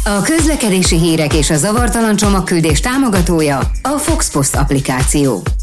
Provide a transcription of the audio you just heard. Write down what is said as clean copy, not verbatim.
A közlekedési hírek és a zavartalan csomagküldés támogatója a Fox Post applikáció.